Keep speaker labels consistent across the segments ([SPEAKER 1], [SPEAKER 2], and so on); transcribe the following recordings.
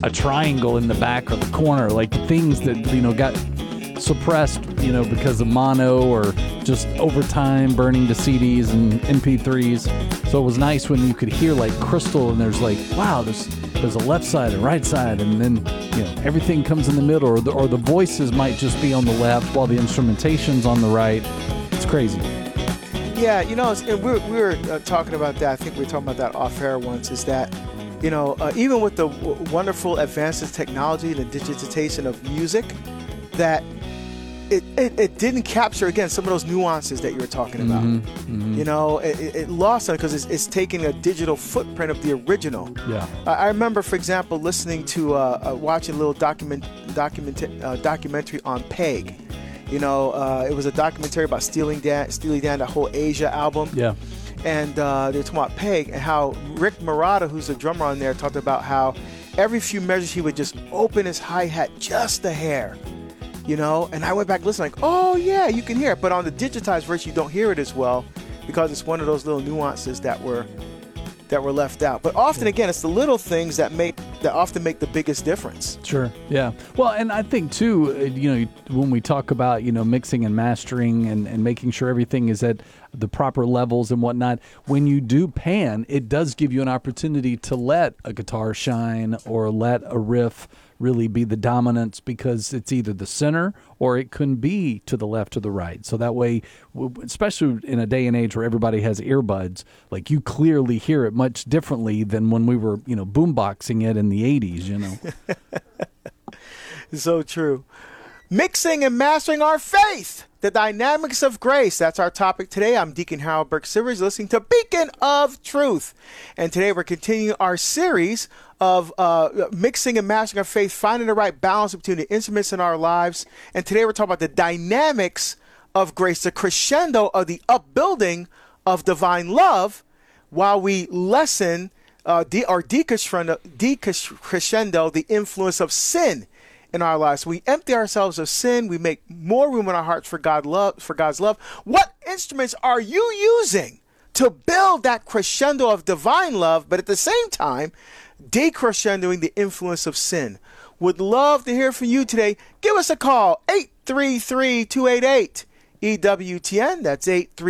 [SPEAKER 1] a triangle in the back or the corner, like things that, got suppressed, because of mono or just over time burning to CDs and MP3s. So it was nice when you could hear like crystal and there's like, wow, there's a left side and right side, and then everything comes in the middle, or the voices might just be on the left while the instrumentation's on the right. It's crazy.
[SPEAKER 2] Yeah, and we were talking about that. I think we were talking about that off air once. Is that even with the wonderful advances in technology, the digitization of music, that it didn't capture, again, some of those nuances that you were talking about. It lost on it because it's taking a digital footprint of the original.
[SPEAKER 1] Yeah.
[SPEAKER 2] I remember, for example, listening to watching a little documentary on Peg. It was a documentary about Steely Dan, the whole Asia album.
[SPEAKER 1] Yeah.
[SPEAKER 2] And they were talking about Peg and how Rick Marotta, who's a drummer on there, talked about how every few measures he would just open his hi-hat just a hair. And I went back listening, like, oh yeah, you can hear it. But on the digitized version, you don't hear it as well because it's one of those little nuances that were left out. But often, again, it's the little things that often make the biggest difference.
[SPEAKER 1] Sure. Yeah. Well, and I think too, when we talk about, mixing and mastering and making sure everything is at the proper levels and whatnot, when you do pan, it does give you an opportunity to let a guitar shine or let a riff really be the dominance, because it's either the center or it can be to the left or the right. So that way, especially in a day and age where everybody has earbuds, like you clearly hear it much differently than when we were, boomboxing it in the 80s,
[SPEAKER 2] So true. Mixing and mastering our faith, the dynamics of grace. That's our topic today. I'm Deacon Harold Burke-Sivers, listening to Beacon of Truth. And today we're continuing our series of mixing and mastering our faith, finding the right balance between the instruments in our lives. And today we're talking about the dynamics of grace, the crescendo of the upbuilding of divine love, while we lessen decrescendo the influence of sin in our lives. We empty ourselves of sin. We make more room in our hearts for God's love. What instruments are you using to build that crescendo of divine love, but at the same time, decrescendoing the influence of sin? Would love to hear from you today. Give us a call, 833-288-EWTN. That's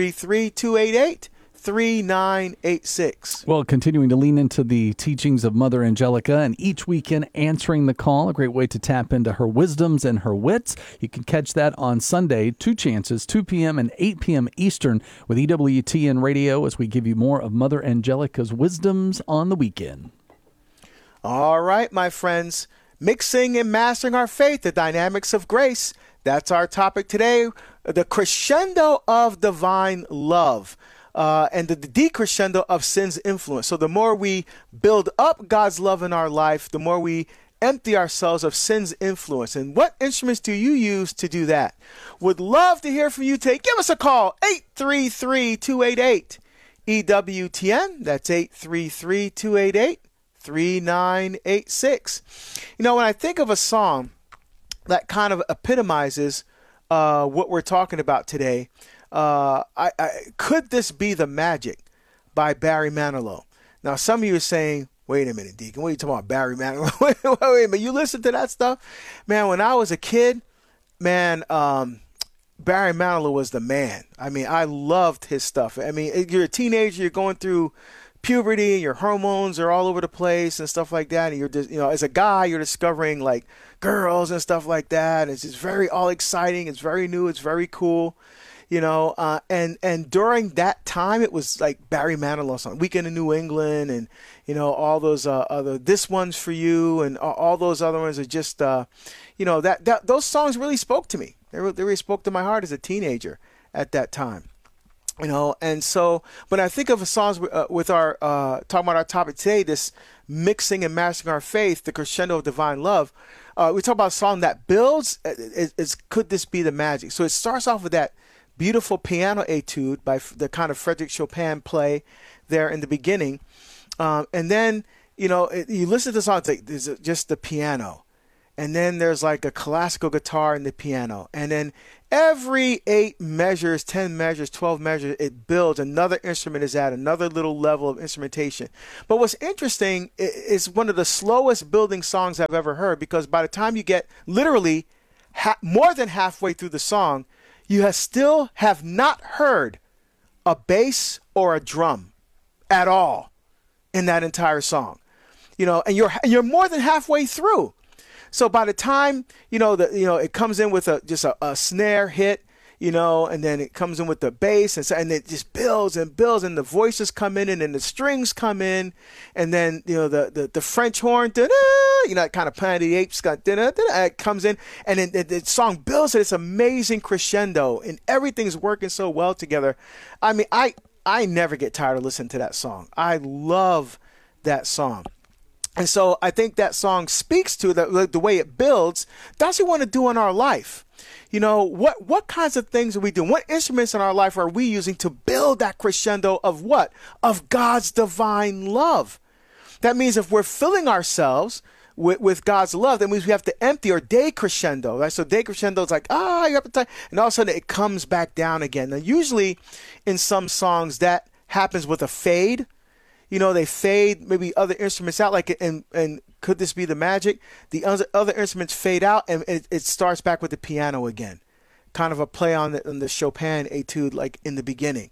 [SPEAKER 2] 833-288-3986.
[SPEAKER 1] Well, continuing to lean into the teachings of Mother Angelica, and each weekend answering the call, a great way to tap into her wisdoms and her wits. You can catch that on Sunday, 2 chances, 2 p.m. and 8 p.m. Eastern with EWTN Radio, as we give you more of Mother Angelica's wisdoms on the weekend.
[SPEAKER 2] All right, my friends, mixing and mastering our faith, the dynamics of grace. That's our topic today, the crescendo of divine love. And the decrescendo of sin's influence. So the more we build up God's love in our life, the more we empty ourselves of sin's influence. And what instruments do you use to do that? Would love to hear from you today. Give us a call, 833-288-EWTN. That's 833-288-3986. When I think of a song that kind of epitomizes what we're talking about today, Could This Be the Magic by Barry Manilow. Now, some of you are saying, wait a minute, Deacon, what are you talking about, Barry Manilow? wait a minute, you listen to that stuff? Man, when I was a kid, Barry Manilow was the man. I mean, I loved his stuff. I mean, you're a teenager, you're going through puberty, your hormones are all over the place and stuff like that. And you're just, as a guy, you're discovering like girls and stuff like that. It's just very all exciting. It's very new. It's very cool. And during that time, it was like Barry Manilow song, Weekend in New England, and, all those other This One's For You, and all those other ones are just, those songs really spoke to me. They really spoke to my heart as a teenager at that time. And so when I think of songs with our, talking about our topic today, this mixing and mastering our faith, the crescendo of divine love, we talk about a song that builds, is Could This Be the Magic? So it starts off with that beautiful piano etude by the kind of Frédéric Chopin play there in the beginning. And then, you listen to the song, it's like, there's just the piano. and then there's like a classical guitar and the piano, and then every 8 measures, 10 measures, 12 measures, it builds another instrument is at another little level of instrumentation. But what's interesting is one of the slowest building songs I've ever heard, because by the time you get literally more than halfway through the song, you still have not heard a bass or a drum at all in that entire song. And you're more than halfway through. So by the time, it comes in with just a snare hit, and then it comes in with the bass, and it just builds and builds, and the voices come in, and then the strings come in, and then, the French horn, that kind of Planet of the Apes, it comes in, and then the song builds, and it's amazing crescendo, and everything's working so well together. I mean, I never get tired of listening to that song. I love that song. And so I think that song speaks to the way it builds. That's what we want to do in our life. What kinds of things are we doing? What instruments in our life are we using to build that crescendo of what? Of God's divine love. That means if we're filling ourselves with God's love, that means we have to empty or decrescendo. Right? So decrescendo is like, you have to, and all of a sudden it comes back down again. Now, usually in some songs that happens with a fade. They fade maybe other instruments out, and could this be the magic? The other instruments fade out, and it starts back with the piano again, kind of a play on the Chopin etude, like in the beginning,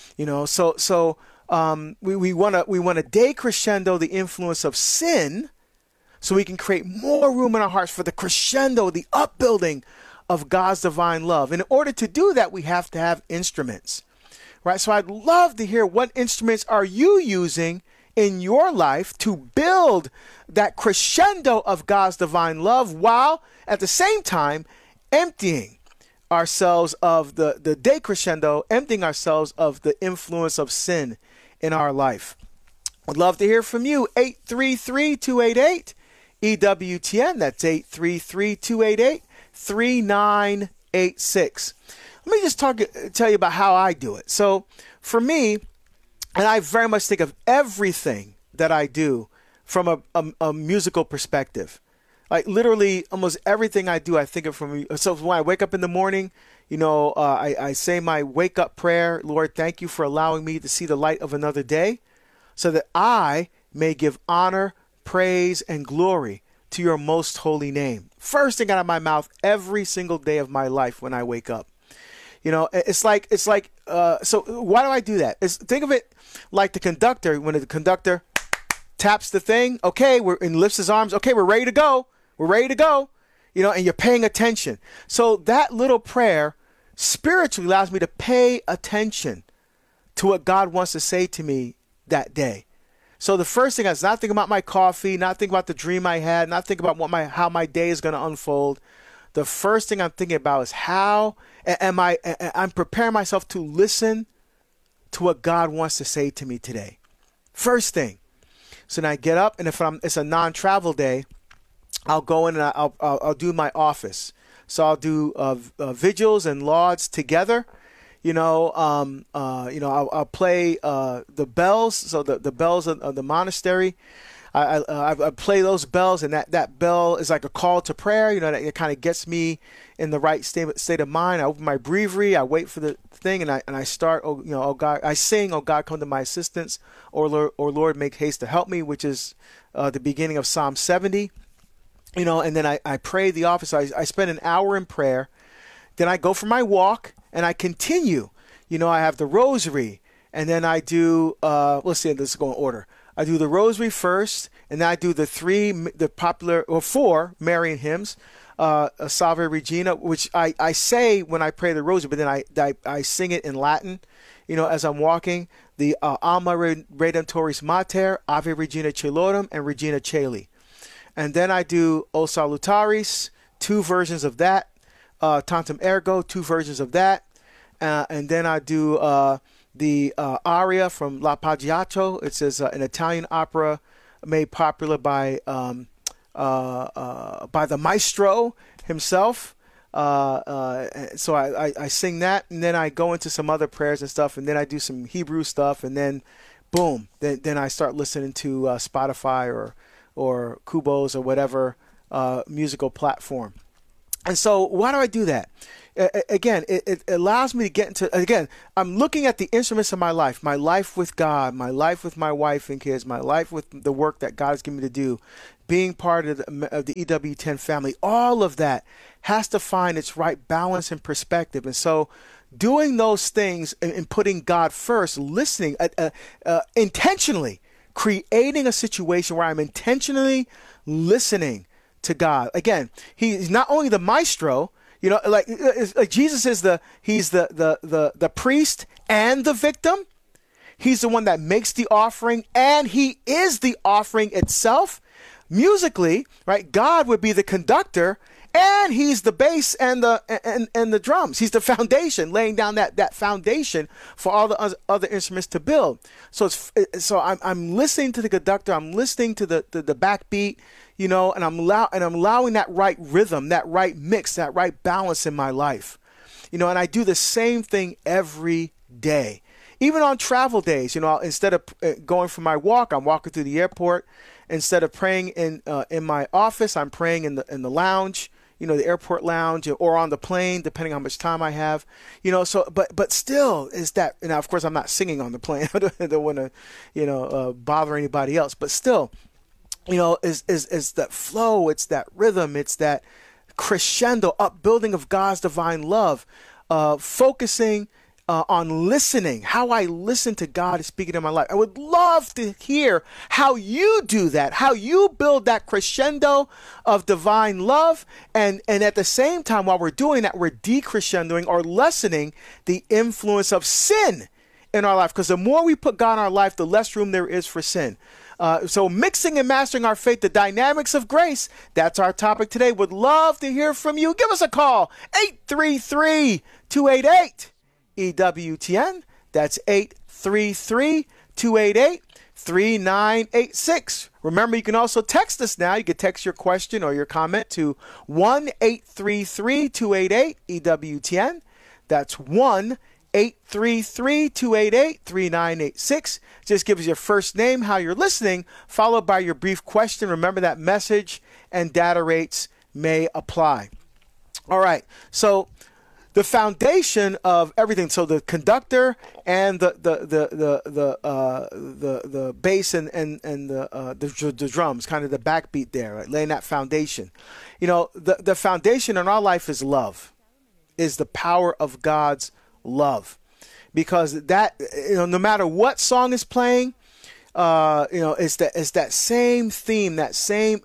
[SPEAKER 2] So we want to decrescendo the influence of sin, so we can create more room in our hearts for the crescendo, the upbuilding of God's divine love. And in order to do that, we have to have instruments. Right, so I'd love to hear, what instruments are you using in your life to build that crescendo of God's divine love, while at the same time emptying ourselves of the decrescendo, emptying ourselves of the influence of sin in our life. I'd love to hear from you. 833-288-EWTN. That's 833-288-3986. Let me just tell you about how I do it. So for me, and I very much think of everything that I do from a musical perspective. Like literally almost everything I do, I think of from. So when I wake up in the morning, I say my wake up prayer. Lord, thank you for allowing me to see the light of another day, so that I may give honor, praise, and glory to your most holy name. First thing out of my mouth every single day of my life when I wake up. It's like, so why do I do that? Think of it like the conductor, when the conductor taps the thing, and lifts his arms, we're ready to go. We're ready to go, and you're paying attention. So that little prayer spiritually allows me to pay attention to what God wants to say to me that day. So the first thing is not thinking about my coffee, not thinking about the dream I had, not thinking about how my day is going to unfold. The first thing I'm thinking about is how I'm preparing myself to listen to what God wants to say to me today. First thing. So then I get up, and if it's a non-travel day, I'll go in and I'll do my office. So I'll do vigils and lauds together. I'll play the bells. So the bells of the monastery. I play those bells, and that bell is like a call to prayer. That it kind of gets me in the right state of mind. I open my breviary, I wait for the thing, and I start. Oh God, I sing. Oh God, come to my assistance. Or Lord, make haste to help me, which is the beginning of Psalm 70. And then I pray the office. I spend an hour in prayer. Then I go for my walk, and I continue. I have the rosary, and then I do. Let's go in order. I do the rosary first, and then I do the four Marian hymns, Salve Regina, which I say when I pray the rosary, but then I sing it in Latin, as I'm walking. The Alma Redemptoris Mater, Ave Regina Caelorum, and Regina Caeli. And then I do O Salutaris, 2 versions of that, Tantum Ergo, 2 versions of that, and then I do the aria from L'Arpeggiato. It says an Italian opera made popular by the maestro himself. So I sing that, and then I go into some other prayers and stuff, and then I do some Hebrew stuff, and then boom, then I start listening to Spotify or Kubos or whatever musical platform. And so why do I do that? Again, it allows me to get into, again, I'm looking at the instruments of my life with God, my life with my wife and kids, my life with the work that God has given me to do, being part of the EWTN family. All of that has to find its right balance and perspective. And so doing those things and putting God first, listening, intentionally creating a situation where I'm intentionally listening to God. Again, he's not only the maestro, like Jesus is he's the priest and the victim. He's the one that makes the offering, and he is the offering itself. Musically, right? God would be the conductor, and he's the bass and the drums. He's the foundation, laying down that foundation for all the other instruments to build. So I'm listening to the conductor. I'm listening to the backbeat, and I'm allowing that right rhythm, that right mix, that right balance in my life, and I do the same thing every day, even on travel days. Instead of going for my walk, I'm walking through the airport. Instead of praying in my office, I'm praying in the lounge, the airport lounge, or on the plane, depending on how much time I have, So, but still, is that now? Of course, I'm not singing on the plane. I don't want to, bother anybody else. But still, is that flow? It's that rhythm. It's that crescendo, upbuilding of God's divine love, focusing on listening, how I listen to God speaking in my life. I would love to hear how you do that, how you build that crescendo of divine love. And at the same time, while we're doing that, we're decrescendoing or lessening the influence of sin in our life. Because the more we put God in our life, the less room there is for sin. So mixing and mastering our faith, the dynamics of grace, that's our topic today. Would love to hear from you. Give us a call, 833-288. EWTN. That's 833-288-3986. Remember, you can also text us now. You can text your question or your comment to 1-833-288-EWTN. That's 1-833-288-3986. Just give us your first name, how you're listening, followed by your brief question. Remember that message and data rates may apply. All right. So the foundation of everything. So the conductor and the bass and the drums, kind of the backbeat there, right? Laying that foundation. The foundation in our life is love, is the power of God's love, because that, no matter what song is playing, it's that same theme, that same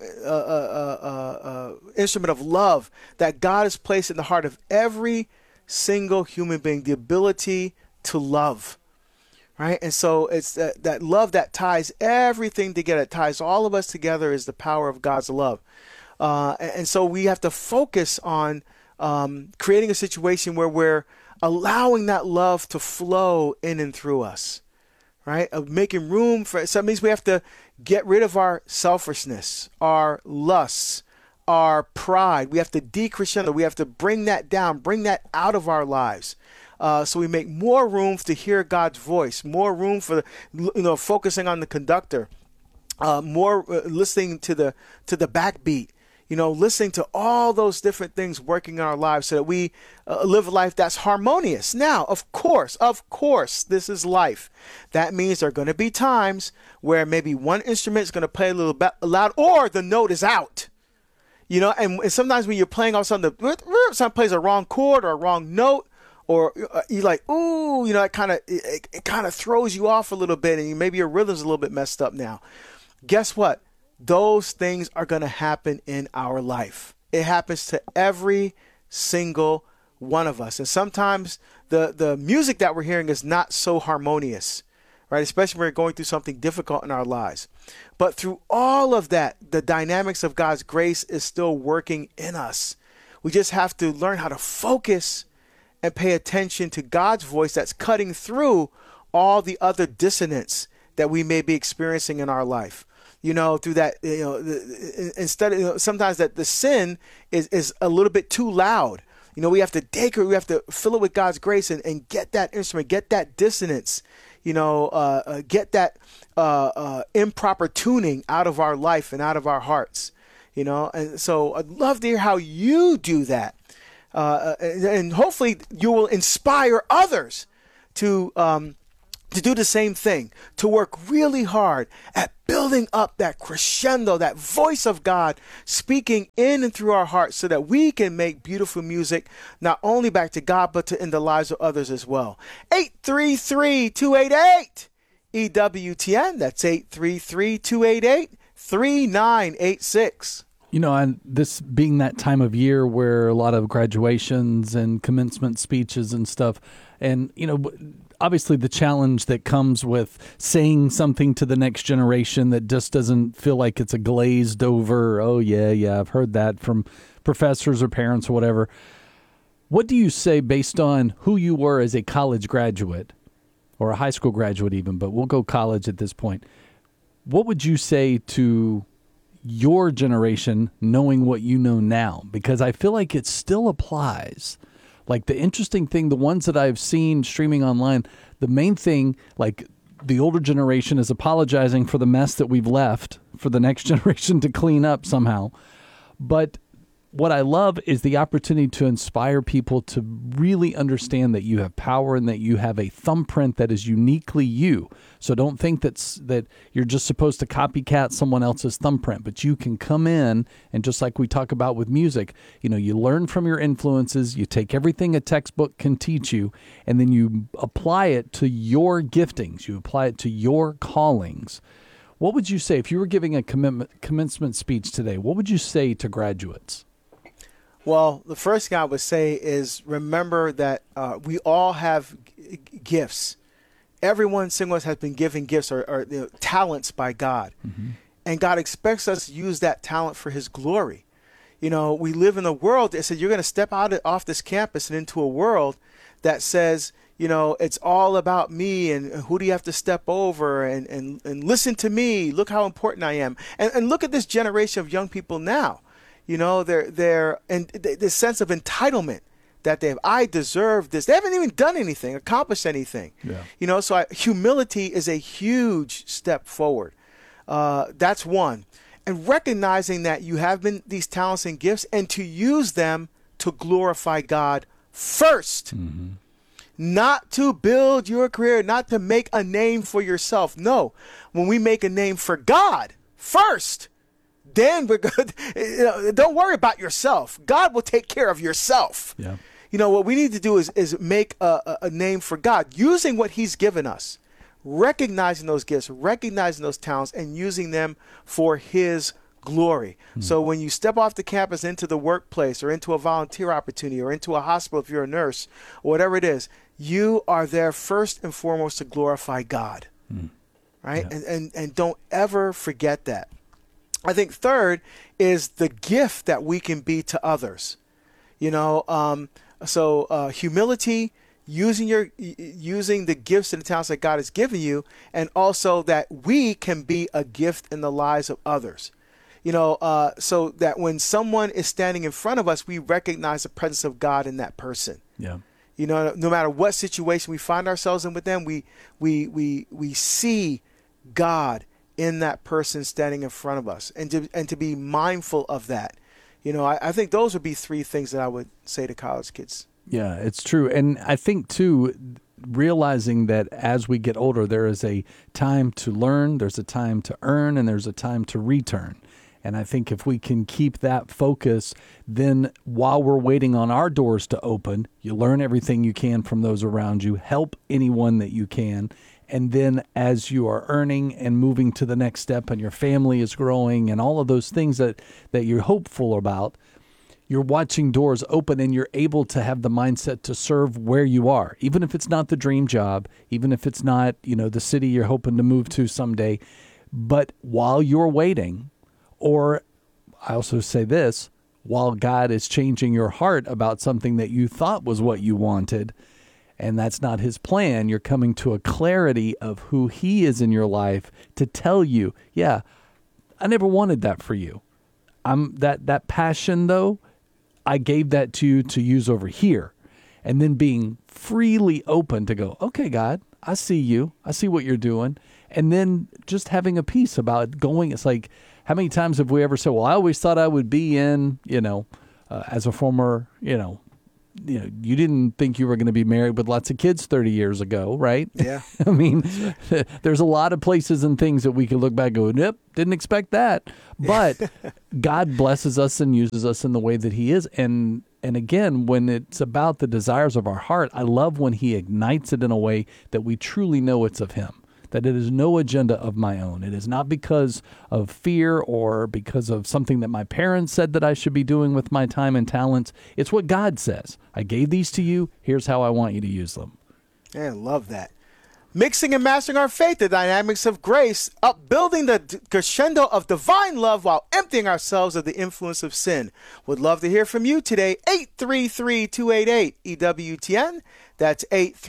[SPEAKER 2] instrument of love that God has placed in the heart of every single human being, the ability to love, right? And so it's that love that ties everything together, it ties all of us together, is the power of God's love. And so we have to focus on creating a situation where we're allowing that love to flow in and through us, right? Of making room for, so that means we have to get rid of our selfishness, our lusts, our pride. We have to decrescendo. We have to bring that down, bring that out of our lives. So we make more room to hear God's voice, more room for, focusing on the conductor, more listening to the backbeat, listening to all those different things working in our lives so that we live a life that's harmonious. Now, of course, this is life. That means there are going to be times where maybe one instrument is going to play a little bit loud, or the note is out. And sometimes when you're playing on something, someone plays a wrong chord or a wrong note, or you're like, ooh, it kind of throws you off a little bit, and maybe your rhythm's a little bit messed up now. Guess what? Those things are going to happen in our life. It happens to every single one of us. And sometimes the music that we're hearing is not so harmonious, right? Especially when we're going through something difficult in our lives. But through all of that, the dynamics of God's grace is still working in us. We just have to learn how to focus and pay attention to God's voice that's cutting through all the other dissonance that we may be experiencing in our life. Through that, instead of, sometimes that the sin is a little bit too loud. We have to we have to fill it with God's grace and get that instrument, get that dissonance, get that improper tuning out of our life and out of our hearts. And so I'd love to hear how you do that. And hopefully you will inspire others to do the same thing, to work really hard at building up that crescendo, that voice of God speaking in and through our hearts so that we can make beautiful music, not only back to God, but to in the lives of others as well. 833-288 EWTN. That's 833-288-3986.
[SPEAKER 1] And this being that time of year where a lot of graduations and commencement speeches and stuff, and, obviously the challenge that comes with saying something to the next generation that just doesn't feel like it's a glazed over, oh, yeah, I've heard that from professors or parents or whatever. What do you say based on who you were as a college graduate or a high school graduate even, but we'll go college at this point. What would you say to your generation knowing what you know now? Because I feel like it still applies. Like the interesting thing, the ones that I've seen streaming online, the main thing, like the older generation is apologizing for the mess that we've left for the next generation to clean up somehow. But what I love is the opportunity to inspire people to really understand that you have power and that you have a thumbprint that is uniquely you. So don't think that you're just supposed to copycat someone else's thumbprint, but you can come in and just like we talk about with music, you learn from your influences, you take everything a textbook can teach you, and then you apply it to your giftings, you apply it to your callings. What would you say if you were giving a commencement speech today? What would you say to graduates?
[SPEAKER 2] Well, the first thing I would say is remember that we all have gifts. Everyone, single us, has been given gifts or talents by God. Mm-hmm. And God expects us to use that talent for his glory. We live in a world that says you're going to step off this campus and into a world that says, it's all about me and who do you have to step over and listen to me. Look how important I am. And look at this generation of young people now. They're and this sense of entitlement that they have. I deserve this. They haven't even done anything, accomplished anything. Yeah. So humility is a huge step forward. That's one. And recognizing that you have been these talents and gifts and to use them to glorify God first. Mm-hmm. Not to build your career, not to make a name for yourself. No, when we make a name for God first, then we're good. Don't worry about yourself. God will take care of yourself. Yeah. What we need to do is make a name for God using what he's given us, recognizing those gifts, recognizing those talents, and using them for his glory. So when you step off the campus into the workplace or into a volunteer opportunity or into a hospital if you're a nurse or whatever it is, you are there first and foremost to glorify God. Right? Yeah. And don't ever forget that. I think third is the gift that we can be to others. So humility, using the gifts and the talents that God has given you, and also that we can be a gift in the lives of others. So that when someone is standing in front of us, we recognize the presence of God in that person. Yeah. No matter what situation we find ourselves in with them, we see God in that person standing in front of us, and to be mindful of that. I think those would be three things that I would say to college kids.
[SPEAKER 1] Yeah, it's true. And I think too, realizing that as we get older, there is a time to learn, there's a time to earn, and there's a time to return. And I think if we can keep that focus, then while we're waiting on our doors to open, you learn everything you can from those around you, help anyone that you can. And then as you are earning and moving to the next step and your family is growing and all of those things that you're hopeful about, you're watching doors open and you're able to have the mindset to serve where you are, even if it's not the dream job, even if it's not, the city you're hoping to move to someday. But while you're waiting, or I also say this, while God is changing your heart about something that you thought was what you wanted, and that's not his plan, you're coming to a clarity of who he is in your life to tell you, yeah, I never wanted that for you. That passion, though, I gave that to you to use over here. And then being freely open to go, okay, God, I see you. I see what you're doing. And then just having a peace about going. It's like, how many times have we ever said, well, I always thought I would be in, as a former, you didn't think you were going to be married with lots of kids 30 years ago, right?
[SPEAKER 2] Yeah.
[SPEAKER 1] I mean, there's a lot of places and things that we could look back and go, nope, didn't expect that. But God blesses us and uses us in the way that he is. And again, when it's about the desires of our heart, I love when he ignites it in a way that we truly know it's of him. That it is no agenda of my own. It is not because of fear or because of something that my parents said that I should be doing with my time and talents. It's what God says. I gave these to you. Here's how I want you to use them.
[SPEAKER 2] Yeah, I love that. Mixing and mastering our faith, the dynamics of grace, upbuilding the crescendo of divine love while emptying ourselves of the influence of sin. Would love to hear from you today. 833-288-EWTN. That's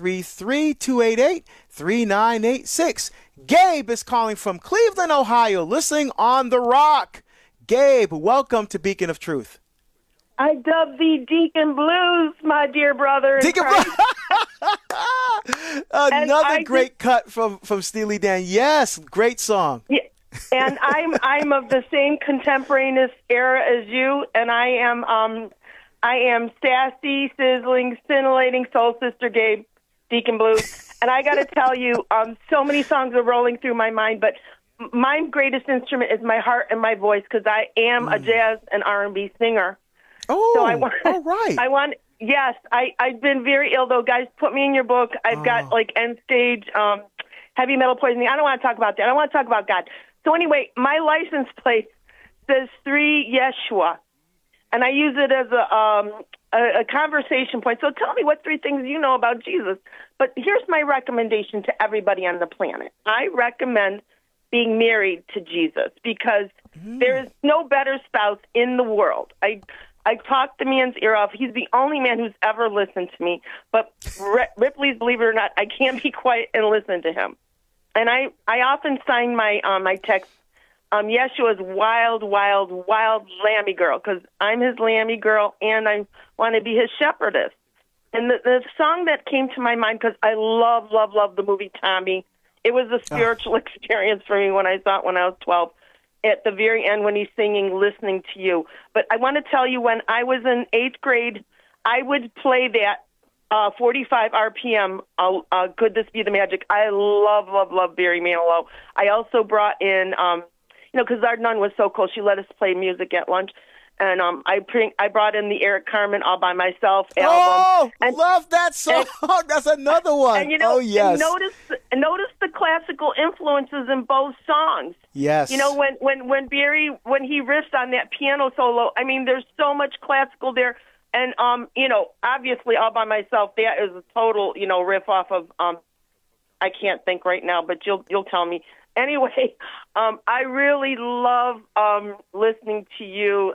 [SPEAKER 2] 833-288-3986. Gabe is calling from Cleveland, Ohio, listening on The Rock. Gabe, welcome to Beacon of Truth.
[SPEAKER 3] I dub thee Deacon Blues, my dear brother.
[SPEAKER 2] Deacon Blues. Another great cut from Steely Dan. Yes, great song.
[SPEAKER 3] Yeah, and I'm of the same contemporaneous era as you, and I am sassy, sizzling, scintillating soul sister Gabe, Deacon Blues. And I got to tell you, so many songs are rolling through my mind, but my greatest instrument is my heart and my voice because I am a jazz and R&B singer.
[SPEAKER 2] Oh,
[SPEAKER 3] so
[SPEAKER 2] all right.
[SPEAKER 3] Yes, I've been very ill, though. Guys, put me in your book. I've got, end stage heavy metal poisoning. I don't want to talk about that. I want to talk about God. So anyway, my license plate says 3 Yeshua, and I use it as a conversation point. So tell me what 3 things you know about Jesus. But here's my recommendation to everybody on the planet. I recommend being married to Jesus because there is no better spouse in the world. I talked the man's ear off. He's the only man who's ever listened to me. But Ripley's, believe it or not, I can't be quiet and listen to him. And I often sign my text, Yeshua's wild, wild, wild lammy girl, because I'm his lammy girl and I want to be his shepherdess. And the song that came to my mind, because I love, love, love the movie Tommy. It was a spiritual experience for me when I saw it when I was 12. At the very end when he's singing Listening to You. But I want to tell you, when I was in 8th grade, I would play that 45 RPM, Could This Be the Magic? I love, love, love Barry Manilow. I also brought in, because our nun was so cool, she let us play music at lunch. And I brought in the Eric Carmen All By Myself album.
[SPEAKER 2] Oh, love that song. That's another one.
[SPEAKER 3] And,
[SPEAKER 2] oh, yes.
[SPEAKER 3] Notice the classical influences in both songs.
[SPEAKER 2] Yes.
[SPEAKER 3] When Barry, when he riffs on that piano solo, I mean, there's so much classical there. And, obviously All By Myself, that is a total, riff off of, I can't think right now, but you'll tell me. Anyway, I really love listening to you.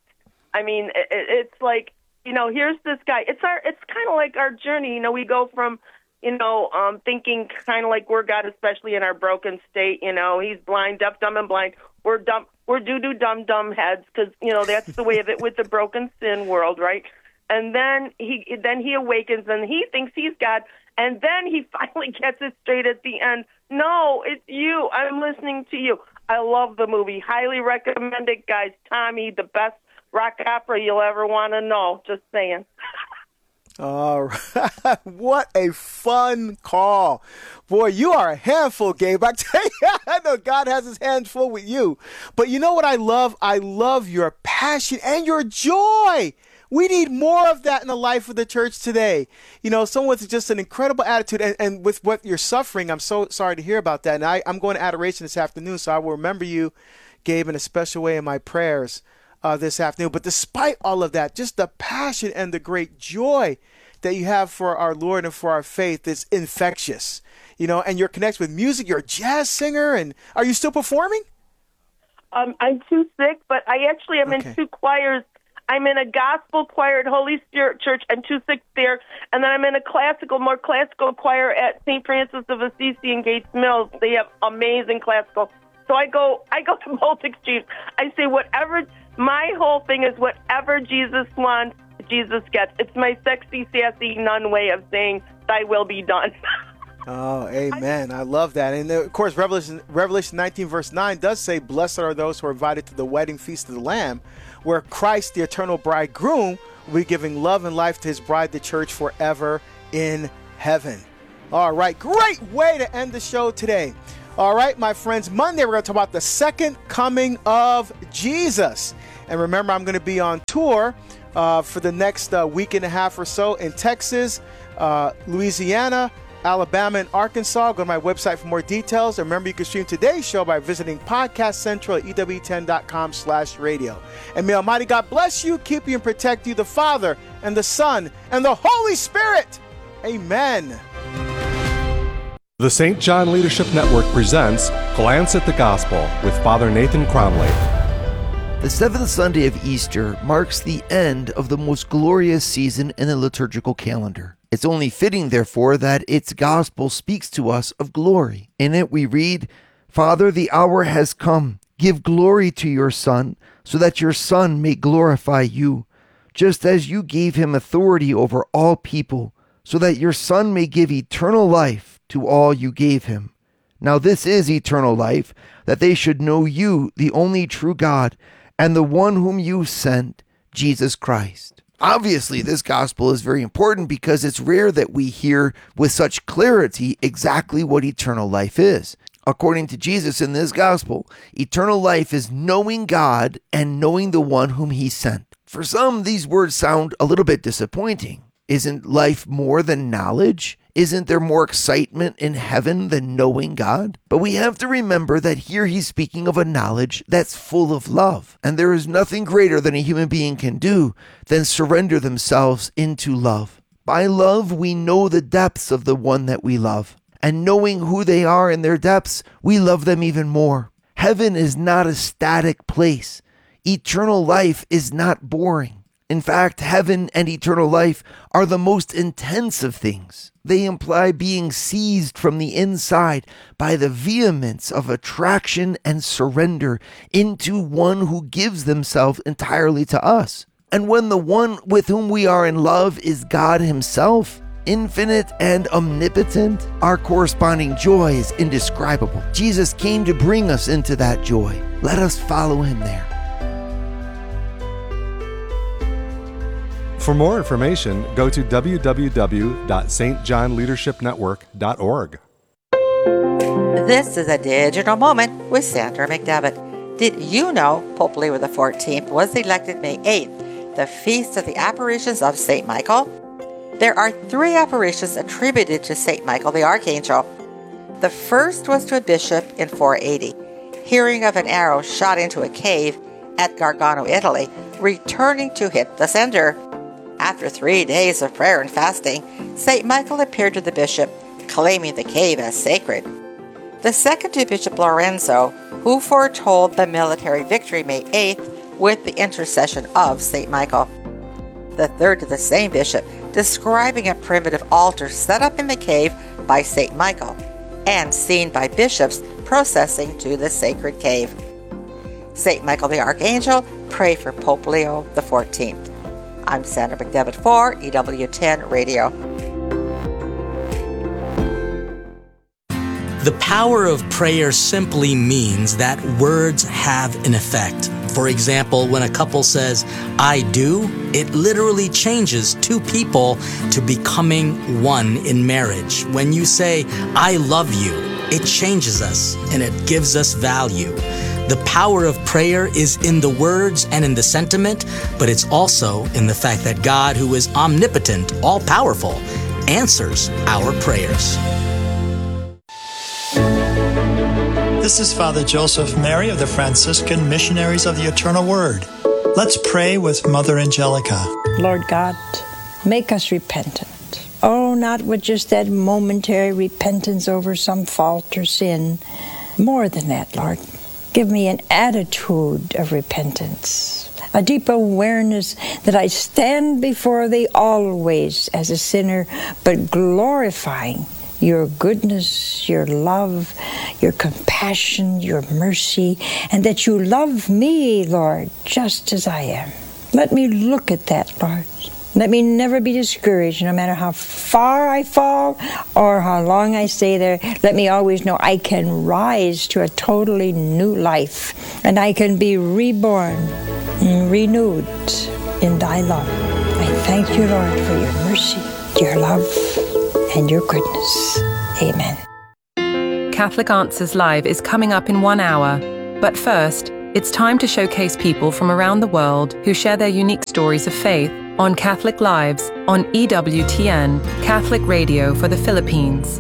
[SPEAKER 3] It's like, here's this guy. It's kind of like our journey. We go from, thinking kind of like we're God, especially in our broken state. He's blind, deaf, dumb, and blind. We're dumb. We're doo-doo, dumb heads because, that's the way of it with the broken sin world, right? And then he awakens and he thinks he's God. And then he finally gets it straight at the end. No, it's you. I'm listening to you. I love the movie. Highly recommend it, guys. Tommy, the best rock opera you'll ever want to know. Just saying.
[SPEAKER 2] All right. What a fun call. Boy, you are a handful, Gabe. I tell you, I know God has his hands full with you. But you know what I love? I love your passion and your joy. We need more of that in the life of the church today. Someone with just an incredible attitude. And with what you're suffering, I'm so sorry to hear about that. And I'm going to adoration this afternoon, so I will remember you, Gabe, in a special way in my prayers this afternoon. But despite all of that, just the passion and the great joy that you have for our Lord and for our faith is infectious. And you're connected with music. You're a jazz singer. And are you still performing?
[SPEAKER 3] I'm too sick, but I actually am in 2 choirs. I'm in a gospel choir at Holy Spirit Church. I'm too sick there. And then I'm in a more classical choir at St. Francis of Assisi in Gates Mills. They have amazing classical. So I go to both extremes. I say my whole thing is whatever Jesus wants, Jesus gets. It's my sexy, sassy nun way of saying, thy will be done.
[SPEAKER 2] Oh, amen. I love that. And of course, Revelation 19 verse 9 does say, blessed are those who are invited to the wedding feast of the Lamb, where Christ, the eternal bridegroom, will be giving love and life to his bride, the church, forever in heaven. All right, great way to end the show today. All right, my friends, Monday we're going to talk about the second coming of Jesus. And remember, I'm going to be on tour for the next week and a half or so in Texas, Louisiana, Alabama, and Arkansas. Go to my website for more details. And remember, you can stream today's show by visiting Podcast Central at EW10.com/radio. And may Almighty God bless you, keep you, and protect you, the Father, and the Son, and the Holy Spirit. Amen.
[SPEAKER 4] The St. John Leadership Network presents Glance at the Gospel with Father Nathan Cromley.
[SPEAKER 5] The seventh Sunday of Easter marks the end of the most glorious season in the liturgical calendar. It's only fitting, therefore, that its gospel speaks to us of glory. In it we read, Father, the hour has come. Give glory to your Son, so that your Son may glorify you, just as you gave him authority over all people, so that your Son may give eternal life to all you gave him. Now this is eternal life, that they should know you, the only true God, and the one whom you sent, Jesus Christ. Obviously, this gospel is very important because it's rare that we hear with such clarity exactly what eternal life is. According to Jesus in this gospel, eternal life is knowing God and knowing the one whom he sent. For some, these words sound a little bit disappointing. Isn't life more than knowledge? Isn't there more excitement in heaven than knowing God? But we have to remember that here he's speaking of a knowledge that's full of love. And there is nothing greater than a human being can do than surrender themselves into love. By love, we know the depths of the one that we love. And knowing who they are in their depths, we love them even more. Heaven is not a static place. Eternal life is not boring. In fact, heaven and eternal life are the most intense of things. They imply being seized from the inside by the vehemence of attraction and surrender into one who gives themselves entirely to us. And when the one with whom we are in love is God himself, infinite and omnipotent, our corresponding joy is indescribable. Jesus came to bring us into that joy. Let us follow him there.
[SPEAKER 4] For more information, go to www.stjohnleadershipnetwork.org.
[SPEAKER 6] This is a digital moment with Sandra McDevitt. Did you know Pope Leo XIV was elected May 8th, the feast of the apparitions of St. Michael? There are 3 apparitions attributed to St. Michael the Archangel. The first was to a bishop in 480, hearing of an arrow shot into a cave at Gargano, Italy, returning to hit the sender. After 3 days of prayer and fasting, St. Michael appeared to the bishop, claiming the cave as sacred. The second to Bishop Lorenzo, who foretold the military victory May 8th with the intercession of St. Michael. The third to the same bishop, describing a primitive altar set up in the cave by St. Michael and seen by bishops processing to the sacred cave. St. Michael the Archangel, pray for Pope Leo XIV. I'm Sandra McDevitt for EW10 Radio.
[SPEAKER 7] The power of prayer simply means that words have an effect. For example, when a couple says, I do, it literally changes 2 people to becoming one in marriage. When you say, I love you, it changes us and it gives us value. The power of prayer is in the words and in the sentiment, but it's also in the fact that God, who is omnipotent, all-powerful, answers our prayers.
[SPEAKER 8] This is Father Joseph Mary of the Franciscan Missionaries of the Eternal Word. Let's pray with Mother Angelica.
[SPEAKER 9] Lord God, make us repentant. Oh, not with just that momentary repentance over some fault or sin. More than that, Lord. Give me an attitude of repentance, a deep awareness that I stand before Thee always as a sinner, but glorifying Your goodness, Your love, Your compassion, Your mercy, and that You love me, Lord, just as I am. Let me look at that, Lord, Let me never be discouraged, no matter how far I fall or how long I stay there. Let me always know I can rise to a totally new life, and I can be reborn and renewed in thy love. I thank you, Lord, for your mercy, your love, and your goodness. Amen.
[SPEAKER 10] Catholic Answers Live is coming up in 1 hour. But first, it's time to showcase people from around the world who share their unique stories of faith on Catholic Lives on EWTN, Catholic Radio for the Philippines.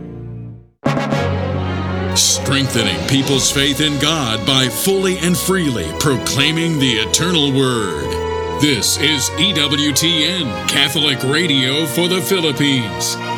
[SPEAKER 11] Strengthening people's faith in God by fully and freely proclaiming the eternal Word. This is EWTN, Catholic Radio for the Philippines.